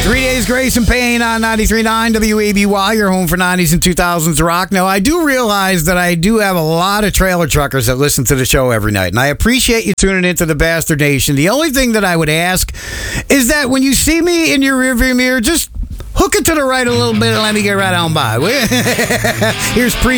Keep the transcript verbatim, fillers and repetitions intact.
Three Days Grace and Pain on ninety-three point nine W A B Y, your home for nineties and two thousands rock. Now, I do realize that I do have a lot of trailer truckers that listen to the show every night, and I appreciate you tuning into the Bastard Nation. The only thing that I would ask is that when you see me in your rearview mirror, just hook it to the right a little bit and let me get right on by. Here's pre